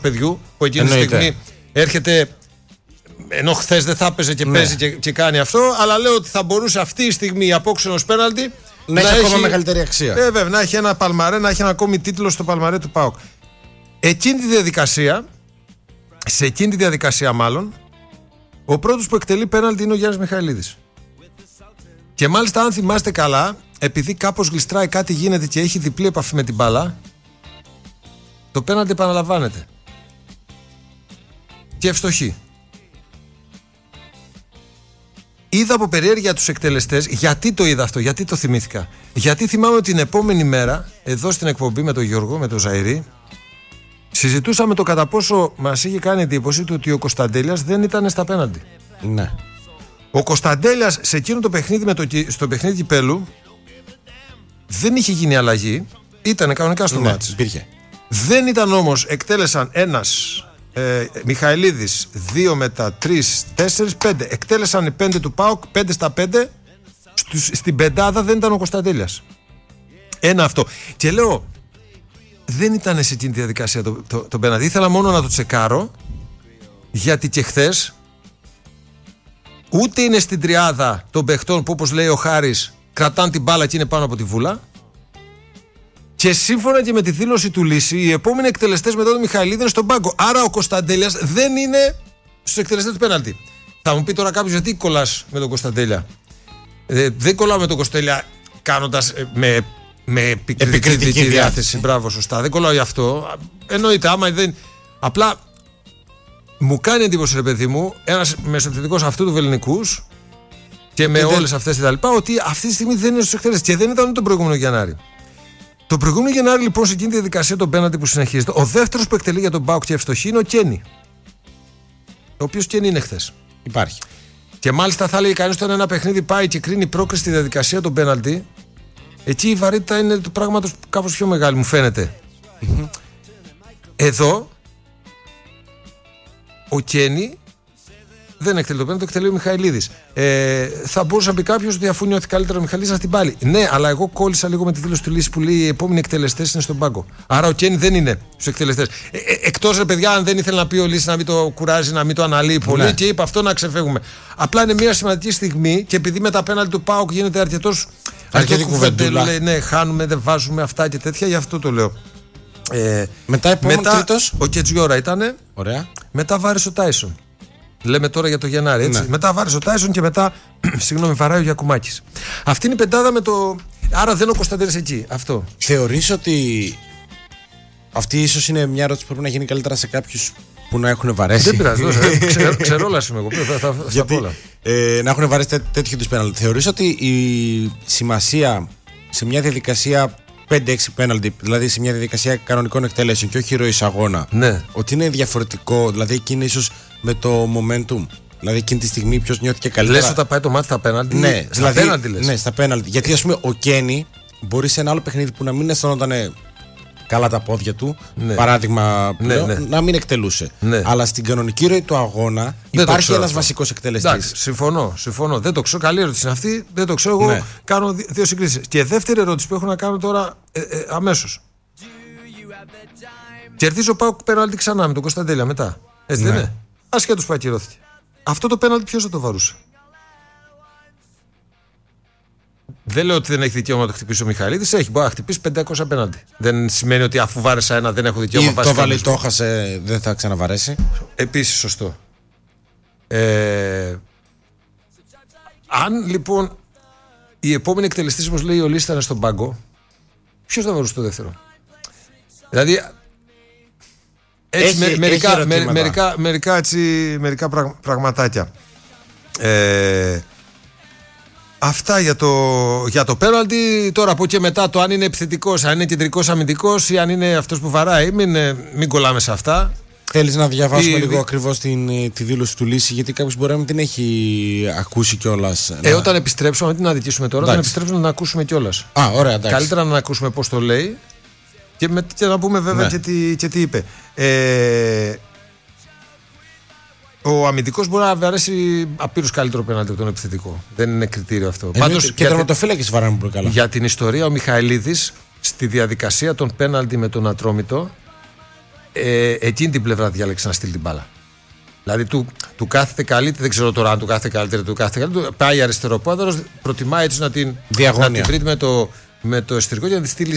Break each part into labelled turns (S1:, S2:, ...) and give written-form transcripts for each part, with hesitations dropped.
S1: παιδιού που εκείνη τη στιγμή έρχεται. Ενώ χθες δεν θα έπαιζε και παίζει και κάνει αυτό, αλλά λέω ότι θα μπορούσε αυτή η στιγμή η απόξενος πέναλτι
S2: να έχει ακόμα μεγαλύτερη αξία.
S1: Βέβαια, να έχει ένα παλμαρέ, να έχει ένα ακόμη τίτλο στο παλμαρέ του ΠΑΟΚ. Σε εκείνη τη διαδικασία μάλλον, ο πρώτος που εκτελεί πέναλτι είναι ο Γιάννης Μιχαηλίδης. Και μάλιστα, αν θυμάστε καλά, επειδή κάπως γλιστράει, κάτι γίνεται και έχει διπλή επαφή με την μπάλα, το πέναλτι επαναλαμβάνεται. Και ευστοχή. Είδα από περιέργεια τους εκτελεστές. Γιατί το είδα αυτό, γιατί το θυμήθηκα? Γιατί θυμάμαι ότι την επόμενη μέρα, εδώ στην εκπομπή με τον Γιώργο, με τον Ζαΐρη, συζητούσαμε το κατά πόσο μας είχε κάνει εντύπωση του ότι ο Κωνσταντέλιας δεν ήταν στα πέναλτι.
S2: Ναι.
S1: Ο Κωνσταντέλιας σε εκείνο το παιχνίδι, στο παιχνίδι κυπέλου, δεν είχε γίνει αλλαγή. Ήταν κανονικά στο μάτς.
S2: Υπήρχε.
S1: Δεν ήταν όμως, εκτέλεσαν ένας Μιχαηλίδης, 2 μετά 3, 4, 5. Εκτέλεσαν οι 5 του ΠΑΟΚ, 5 στα 5. Στην πεντάδα δεν ήταν ο Κωνσταντέλιας. Ένα αυτό. Και λέω, δεν ήταν σε εκείνη τη διαδικασία το πέναλτι. Ήθελα μόνο να το τσεκάρω, γιατί και χθες ούτε είναι στην τριάδα των παιχτών που, όπως λέει ο Χάρης, κρατάνε την μπάλα και είναι πάνω από τη βούλα. Και σύμφωνα και με τη δήλωση του Λύση, οι επόμενοι εκτελεστές μετά τον Μιχαηλίδη είναι στον πάγκο. Άρα ο Κωνσταντέλιας δεν είναι στους εκτελεστές του πέναλτι. Θα μου πει τώρα κάποιος, γιατί κολλάς με τον Κωνσταντέλια? Δεν κολλάω με τον Κωνσταντέλια κάνοντας με επικριτική διάθεση. Μπράβο, σωστά. Δεν κολλάω γι' αυτό. Εννοείται, άμα δεν. Απλά μου κάνει εντύπωση, ρε παιδί μου, ένας μεσοεπιθετικός αυτού του Βελληνικούς και με όλες αυτές τα λοιπά, ότι αυτή τη στιγμή δεν είναι στους εκτελεστές. Και δεν ήταν ούτε τον προηγούμενο Γενάρη. Το προηγούμενο Γενάρη, λοιπόν, σε εκείνη τη διαδικασία των πέναλτι που συνεχίζεται, ο δεύτερος που εκτελεί για τον ΠΑΟΚ και ευστοχή είναι ο Κένι. Ο οποίος Κένι είναι χθες.
S2: Υπάρχει.
S1: Και μάλιστα θα λέει κανείς, όταν ένα παιχνίδι πάει και κρίνει πρόκριση στη διαδικασία των πέναλτι, εκεί η βαρύτητα είναι του πράγματος κάπως πιο μεγάλη, μου φαίνεται. Εδώ ο Κένι δεν εκτελεί το πέναλτι, το εκτελεί ο Μιχαηλίδης. Θα μπορούσε να πει κάποιος ότι αφού νιώθει καλύτερα ο Μιχαηλίδης, να την πάλι. Ναι, αλλά εγώ κόλλησα λίγο με τη δήλωση του Λύση που λέει οι επόμενοι εκτελεστές είναι στον πάγκο. Άρα ο Κένι δεν είναι στους εκτελεστές. Εκτός, ρε παιδιά, αν δεν ήθελε να πει ο Λύση να μην το κουράζει, να μην το αναλύει πολύ, και είπε αυτό να ξεφεύγουμε. Απλά είναι μια σημαντική στιγμή και επειδή με τα πέναλτι του ΠΑΟΚ γίνεται αρκετή κουβεντούλα. Λέει ναι, χάνουμε, δεν βάζουμε αυτά και τέτοια, γι' αυτό το λέω.
S2: Μετά τρίτος.
S1: Ο Κετζιόρα ήτανε.
S2: Ωραία.
S1: Μετά βάρεσε ο Τάισον. Λέμε τώρα για το Γενάρη, έτσι. Ναι. Μετά βάρεσε ο Τάισον και μετά, βαράει ο Γιακουμάκης. Αυτή είναι η πεντάδα με το. Άρα δεν είναι ο Κωνσταντέλιας εκεί. Αυτό.
S2: Θεωρείς ότι αυτή ίσως είναι μια ερώτηση που πρέπει να γίνει καλύτερα σε κάποιους που να έχουν βαρέσει?
S1: Δεν πειράζει, ξερόλας είμαι εγώ. Θα πω όλα.
S2: Να έχουν βαρέσει τέτοιου είδους πέναλτι. Θεωρείς ότι η σημασία σε μια διαδικασία 5-6 πέναλτι, δηλαδή σε μια διαδικασία κανονικών εκτελέσεων και όχι ροής αγώνα,
S1: ναι, ότι
S2: είναι διαφορετικό, δηλαδή εκεί είναι ίσως με το momentum, δηλαδή εκείνη τη στιγμή ποιος νιώθηκε καλύτερα?
S1: Λες όταν πάει το μάτι στα πέναλτι?
S2: Ναι,
S1: στα δηλαδή, πέναλτι λες.
S2: Ναι, στα πέναλτι. Γιατί ας πούμε ο Κένι μπορεί σε ένα άλλο παιχνίδι που να μην αισθανόταν καλά τα πόδια του, ναι, παράδειγμα πλέον, ναι, να μην εκτελούσε. Ναι. Αλλά στην κανονική ροή του αγώνα δεν υπάρχει ένας βασικός εκτελεστής.
S1: Εντάξει, συμφωνώ. Δεν το ξέρω. Καλή ερώτηση είναι αυτή. Δεν το ξέρω. Εγώ κάνω δύο συγκρίσεις. Και δεύτερη ερώτηση που έχω να κάνω τώρα αμέσως. Κερδίζει ο ΠΑΟΚ πέναλτι ξανά με τον Κωνσταντέλια μετά. Έτσι δεν είναι? Ασχέτως που ακυρώθηκε. Αυτό το πέναλτι ποιος θα το βαρούσε? Δεν λέω ότι δεν έχει δικαίωμα να το χτυπήσει ο Μιχαηλίδης. Έχει, μπορεί να χτυπήσει 500 πέναλτι. Δεν σημαίνει ότι αφού βάρεσα ένα δεν έχω δικαίωμα.
S2: Ή το βάλει, το έχασε, δεν θα ξαναβαρέσει.
S1: Επίσης σωστό. Αν λοιπόν η επόμενη εκτελεστής, όπως λέει ο Λύσης, ήταν στον πάγκο, ποιος θα βαρούσε το δεύτερο? Δηλαδή έτσι, μερικά πραγματάκια. Αυτά για το πέναλτι. Τώρα από εκεί μετά, το αν είναι επιθετικός, αν είναι κεντρικός αμυντικός ή αν είναι αυτός που βαράει, μην κολλάμε σε αυτά.
S2: Θέλεις να διαβάσουμε λίγο ακριβώς τη δήλωση του Λύση, γιατί κάποιος μπορεί να μην την έχει ακούσει κιόλας.
S1: Όταν επιστρέψουμε, να την αδικήσουμε τώρα, όταν επιστρέψουμε να την ακούσουμε κιόλας.
S2: Ωραία, εντάξει.
S1: Καλύτερα να ακούσουμε πώς το λέει και να πούμε βέβαια και τι είπε. Ο αμυντικός μπορεί να βαρέσει απείρως καλύτερο πέναλτι από τον επιθετικό. Δεν είναι κριτήριο αυτό.
S2: Πάντως και τερματοφύλακες βαράνε πολύ καλά.
S1: Για την ιστορία, ο Μιχαηλίδης στη διαδικασία των πέναλτι με τον Ατρόμητο εκείνη την πλευρά διάλεξε να στείλει την μπάλα. Δηλαδή του κάθεται καλύτερα, δεν ξέρω τώρα αν του κάθεται καλύτερα, πάει αριστεροπόδαρος, προτιμάει έτσι να την βρει με το εσωτερικό για να τη στείλει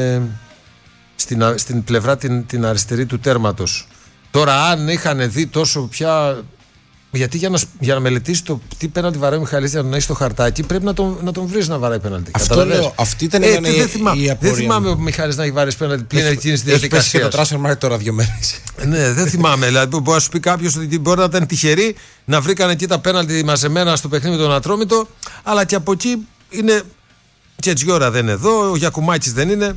S1: στην πλευρά την αριστερή του τέρματος. Τώρα αν είχαν δει τόσο πια. Γιατί για να μελετήσει το τι πέναλτι βαράει ο Μιχαλίδης, για να έχει το χαρτάκι, πρέπει να τον βρει να βαράει πέναλτι.
S2: Αυτό λέω. Αυτή ήταν η απορία.
S1: Δεν θυμάμαι ο Μιχαλίδης να έχει βαρέσει πέναλτι πλην εκείνη τη διαδικασία.
S2: Και το transfer market τώρα 2 μέρες.
S1: Ναι, δεν θυμάμαι. Δηλαδή, μπορεί να σου πει κάποιο ότι μπορεί να ήταν τυχεροί να βρήκαν εκεί τα πέναλτι μαζεμένα στο παιχνίδι με τον Ατρόμητο, αλλά και από εκεί είναι. Και Τζιόρα δεν είναι εδώ, ο Γιακουμάκης δεν είναι.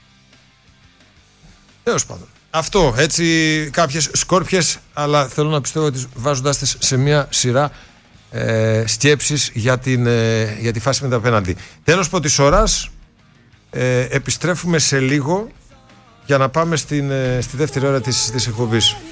S1: Τέλος πάντων. Αυτό, έτσι κάποιες σκόρπιες, αλλά θέλω να πιστεύω ότι βάζοντάς τις σε μια σειρά σκέψεις για τη φάση με τα πέναλτι. Τέλος πρώτης ώρας, επιστρέφουμε σε λίγο για να πάμε στη δεύτερη ώρα της εκπομπής.